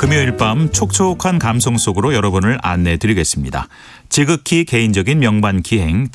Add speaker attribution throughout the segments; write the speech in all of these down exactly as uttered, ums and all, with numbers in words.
Speaker 1: 금요일 밤 촉촉한 감성 속으로 여러분을 안내드리겠습니다. 지극히 개인적인 명반 기행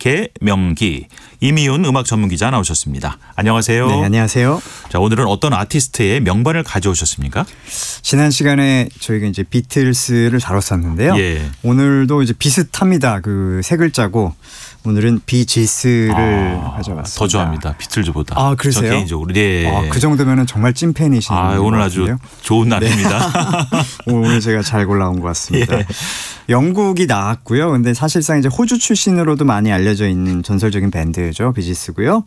Speaker 1: 지개명기 이미윤 음악 전문기자 나오셨습니다. 안녕하세요.
Speaker 2: 네, 안녕하세요.
Speaker 1: 자, 오늘은 어떤 아티스트의 명반을 가져오셨습니까?
Speaker 2: 지난 시간에 저희가 이제 비틀스를 다뤘었는데요.
Speaker 1: 예.
Speaker 2: 오늘도 이제 비슷합니다. 그 세 글자고 오늘은 비지스를
Speaker 1: 아,
Speaker 2: 가져왔습니다.
Speaker 1: 더 좋아합니다. 비틀즈보다.
Speaker 2: 아, 그러세요?
Speaker 1: 저 개인적으로. 네.
Speaker 2: 아, 그 정도면 정말 찐팬이신
Speaker 1: 아,
Speaker 2: 것
Speaker 1: 오늘
Speaker 2: 같은데요?
Speaker 1: 아주 좋은 날입니다.
Speaker 2: 네. 오늘 제가 잘 골라온 것 같습니다.
Speaker 1: 예.
Speaker 2: 영국이 나왔고요. 근데 사실상 이제 호주 출신으로도 많이 알려져 있는 전설적인 밴드죠. 비지스고요.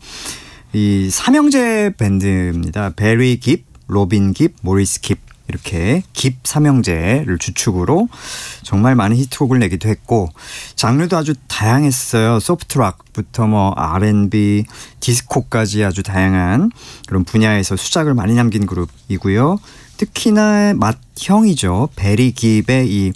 Speaker 2: 이 삼형제 밴드입니다. 베리 깁, 로빈 깁, 모리스 깁. 이렇게 깁 삼형제를 주축으로 정말 많은 히트곡을 내기도 했고 장르도 아주 다양했어요. 소프트락부터 뭐 알앤비, 디스코까지 아주 다양한 그런 분야에서 수작을 많이 남긴 그룹이고요. 특히나 맏형이죠. 베리 깁의 이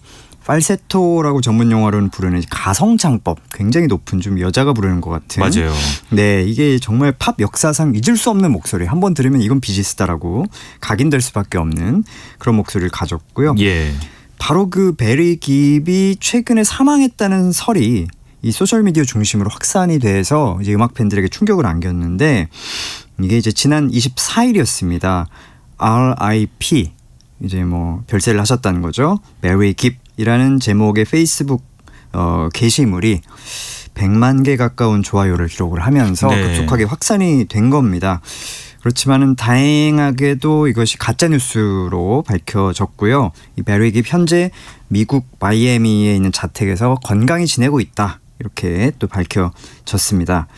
Speaker 2: 팔세토라고 전문 용어로는 부르는 가성창법, 굉장히 높은 좀 여자가 부르는 것 같은.
Speaker 1: 맞아요.
Speaker 2: 네, 이게 정말 팝 역사상 잊을 수 없는 목소리. 한번 들으면 이건 비지스다라고 각인될 수밖에 없는 그런 목소리를 가졌고요.
Speaker 1: 예.
Speaker 2: 바로 그 베리 깁이 최근에 사망했다는 설이 이 소셜 미디어 중심으로 확산이 돼서 이제 음악 팬들에게 충격을 안겼는데 이게 이제 지난 이십사일이었습니다. 알 아이 피 이제 뭐 별세를 하셨다는 거죠. 베리 깁이라는 제목의 페이스북 어, 게시물이 백만 개 가까운 좋아요를 기록을 하면서
Speaker 1: 네.
Speaker 2: 급속하게 확산이 된 겁니다. 그렇지만은 다행하게도 이것이 가짜 뉴스로 밝혀졌고요. 이 베리 깁 현재 미국 마이애미에 있는 자택에서 건강히 지내고 있다. 이렇게 또 밝혀졌습니다.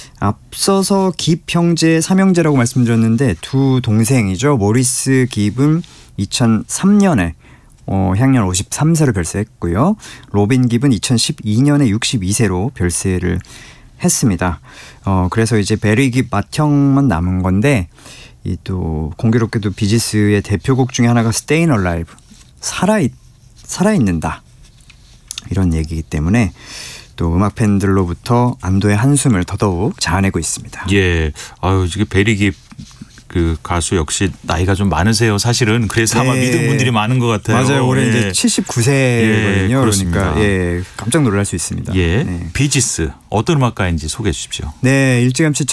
Speaker 2: 앞서서 깁 형제 삼형제라고 말씀드렸는데 두 동생이죠. 모리스 깁은 이천삼년에 어, 향년 오십삼 세로 별세했고요. 로빈 깁은 이천십이년에 육십이 세로 별세를 했습니다. 어, 그래서 이제 베리 깁 맏형만 남은 건데 이 또 공교롭게도 비지스의 대표곡 중에 하나가 Stayin' Alive, 살아있, 살아있는다 이런 얘기이기 때문에 또 음악 팬들로부터 안도의 한숨을 더더욱 자아내고 있습니다.
Speaker 1: 예. 아유, 지금 베리 깁 그 가수 역시 나이가 좀 많으세요. 사실은 그래서 아마
Speaker 2: 네.
Speaker 1: 믿은 분들이 많은 것 같아요.
Speaker 2: 맞아요. 올해
Speaker 1: 예.
Speaker 2: 이제 칠십구 세거든요.
Speaker 1: 예, 그렇습니다.
Speaker 2: 그러니까 예, 깜짝 놀랄 수 있습니다.
Speaker 1: 예.
Speaker 2: 네.
Speaker 1: 비지스 어떤 음악가인지 소개해 주십시오.
Speaker 2: 네, 일찌감치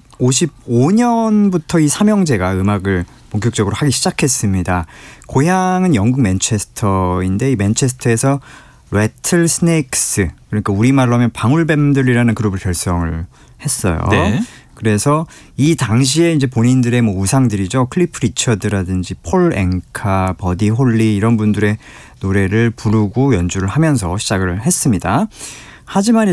Speaker 2: 천구백오십오년부터 이 삼형제가 음악을 본격적으로 하기 시작했습니다. 고향은 영국 맨체스터인데 이 맨체스터에서 레틀 스네이크스, 그러니까 우리말로 하면 방울뱀들이라는 그룹을 결성을 했어요.
Speaker 1: 네.
Speaker 2: 그래서 이 당시에 이제 본인들의 뭐 우상들이죠. 클리프 리처드라든지 폴 앵카, 버디 홀리 이런 분들의 노래를 부르고 연주를 하면서 시작을 했습니다. 하지만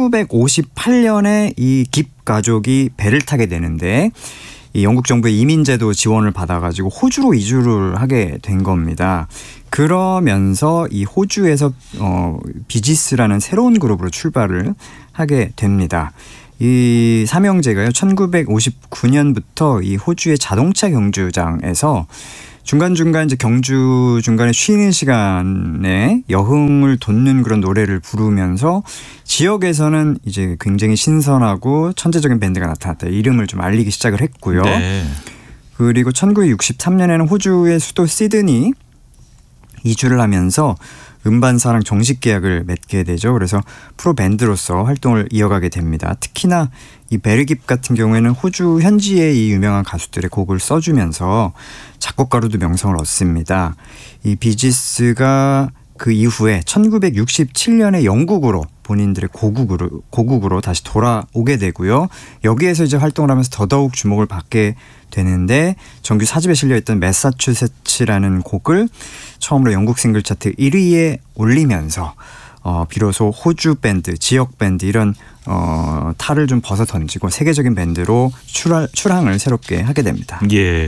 Speaker 2: 천구백오십팔년에 이 깁 가족이 배를 타게 되는데 이 영국 정부의 이민제도 지원을 받아가지고 호주로 이주를 하게 된 겁니다. 그러면서 이 호주에서 어, 비지스라는 새로운 그룹으로 출발을 하게 됩니다. 이 삼형제가요, 천구백오십구년부터 이 호주의 자동차 경주장에서 중간중간 이제 경주 중간에 쉬는 시간에 여흥을 돋는 그런 노래를 부르면서 지역에서는 이제 굉장히 신선하고 천재적인 밴드가 나타났다. 이름을 좀 알리기 시작을 했고요.
Speaker 1: 네.
Speaker 2: 그리고 천구백육십삼년에는 호주의 수도 시드니 이주를 하면서 음반사랑 정식 계약을 맺게 되죠. 그래서 프로 밴드로서 활동을 이어가게 됩니다. 특히나 이 베리 깁 같은 경우에는 호주 현지의 이 유명한 가수들의 곡을 써주면서 작곡가로도 명성을 얻습니다. 이 비지스가 그 이후에 천구백육십칠년에 영국으로 본인들의 고국으로, 고국으로 다시 돌아오게 되고요. 여기에서 이제 활동을 하면서 더더욱 주목을 받게 되는데 정규 사집에 실려있던 매사추세츠라는 곡을 처음으로 영국 싱글 차트 일 위에 올리면서 어, 비로소 호주 밴드, 지역 밴드 이런 어, 탈을 좀 벗어 던지고 세계적인 밴드로 출하, 출항을 새롭게 하게 됩니다.
Speaker 1: 예,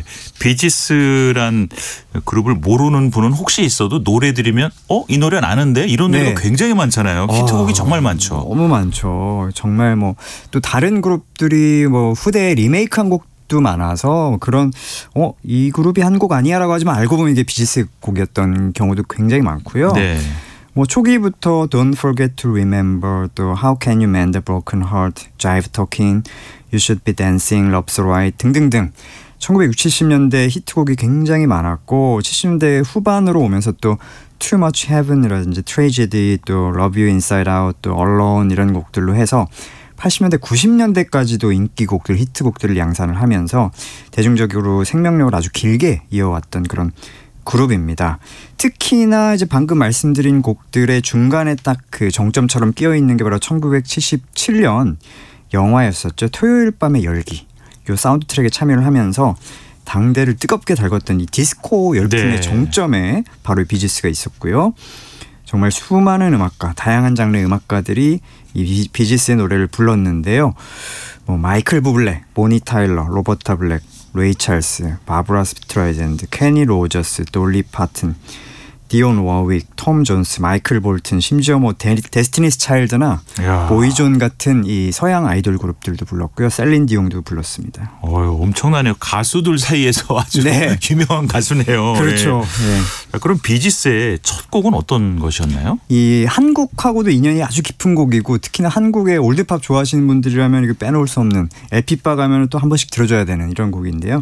Speaker 1: 비지스란 그룹을 모르는 분은 혹시 있어도 노래 들으면 어? 이 노래는 아는데? 이런 노래가
Speaker 2: 네.
Speaker 1: 굉장히 많잖아요. 히트곡이
Speaker 2: 어,
Speaker 1: 정말 많죠.
Speaker 2: 너무 많죠. 정말 뭐 또 다른 그룹들이 뭐 후대에 리메이크한 곡도 많아서 그런 어? 이 그룹이 한 곡 아니야라고 하지만 알고 보면 이게 비지스 곡이었던 경우도 굉장히 많고요.
Speaker 1: 네.
Speaker 2: 뭐 초기부터 Don't Forget to Remember, 또 How Can You Mend a Broken Heart, Jive Talking, You Should Be Dancing, Love's Right 등등등 천구백육십, 칠십 년대 히트곡이 굉장히 많았고 칠십 년대 후반으로 오면서 또 Too Much Heaven이라든지 Tragedy, 또 Love You Inside Out, 또 Alone 이런 곡들로 해서 팔십 년대, 구십 년대까지도 인기곡들, 히트곡들을 양산을 하면서 대중적으로 생명력을 아주 길게 이어왔던 그런 그룹입니다. 특히나 이제 방금 말씀드린 곡들의 중간에 딱 그 정점처럼 끼어 있는 게 바로 천구백칠십칠 년 영화였었죠. 토요일 밤의 열기. 요 사운드 트랙에 참여를 하면서 당대를 뜨겁게 달궜던 이 디스코 열풍의
Speaker 1: 네.
Speaker 2: 정점에 바로 비지스가 있었고요. 정말 수많은 음악가, 다양한 장르의 음악가들이 이 비지스의 노래를 불렀는데요. 뭐 마이클 부블레, 보니 타일러, 로버타 블랙, 레이 찰스, 바브라 스트라이젠드, 케니 로저스, 돌리 파튼, 디온 워윅, 톰 존스, 마이클 볼튼, 심지어 뭐 데, 데스티니스 차일드나
Speaker 1: 야.
Speaker 2: 보이존 같은 이 서양 아이돌 그룹들도 불렀고요. 셀린 디옹도 불렀습니다.
Speaker 1: 어휴, 엄청나네요. 가수들 사이에서 아주
Speaker 2: 네.
Speaker 1: 유명한 가수네요.
Speaker 2: 그렇죠.
Speaker 1: 네.
Speaker 2: 네.
Speaker 1: 자, 그럼 비지스의 첫 곡은 어떤 것이었나요?
Speaker 2: 이 한국하고도 인연이 아주 깊은 곡이고 특히나 한국의 올드팝 좋아하시는 분들이라면 이거 빼놓을 수 없는 엘피바 가면 또 한 번씩 들어줘야 되는 이런 곡인데요.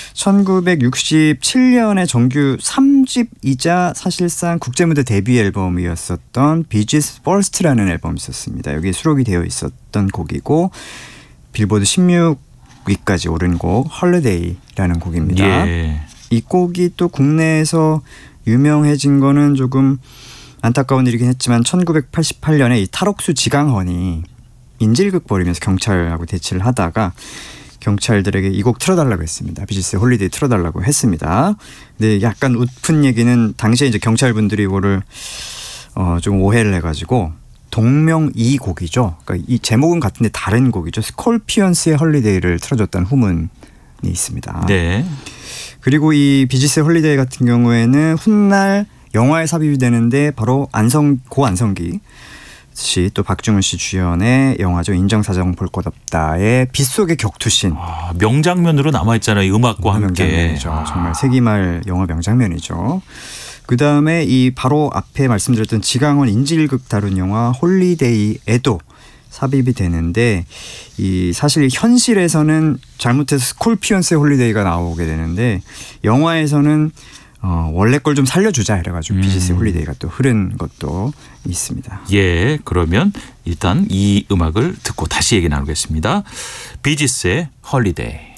Speaker 2: 천구백육십칠 년에 정규 삼 집이자 사실상 국제무대 데뷔 앨범이었었던 비지스 퍼스트라는 앨범이 있었습니다. 여기에 수록이 되어 있었던 곡이고 빌보드 십육 위까지 오른 곡 헐리데이라는 곡입니다.
Speaker 1: 예.
Speaker 2: 이 곡이 또 국내에서 유명해진 거는 조금 안타까운 일이긴 했지만 천구백팔십팔 년에 이 탈옥수 지강헌이 인질극 벌이면서 경찰하고 대치를 하다가 경찰들에게 이 곡 틀어달라고 했습니다. 비지스의 홀리데이 틀어달라고 했습니다. 근데 약간 웃픈 얘기는 당시에 이제 경찰분들이 이거를 어 좀 오해를 해가지고 동명 이 곡이죠. 그러니까 이 제목은 같은데 다른 곡이죠. 스콜피언스의 홀리데이를 틀어줬다는 후문이 있습니다.
Speaker 1: 네.
Speaker 2: 그리고 이 비지스의 홀리데이 같은 경우에는 훗날 영화에 삽입이 되는데 바로 안성 고 안성기 씨 또 박중훈 씨 주연의 영화죠. 인정사정 볼 것 없다의 빗속의 격투신.
Speaker 1: 아, 명장면으로 남아있잖아요. 이 음악과 함께.
Speaker 2: 명장면이죠.
Speaker 1: 아.
Speaker 2: 정말 세기말 영화 명장면이죠. 그 다음에 이 바로 앞에 말씀드렸던 지강원 인질극 다룬 영화 홀리데이에도 삽입이 되는데 이 사실 현실에서는 잘못해서 스콜피언스의 홀리데이가 나오게 되는데 영화에서는 어, 원래 걸 좀 살려주자 이래가지고
Speaker 1: 음.
Speaker 2: 비지스의 홀리데이가 또 흐른 것도 있습니다.
Speaker 1: 예, 그러면 일단 이 음악을 듣고 다시 얘기 나누겠습니다. 비지스의 홀리데이.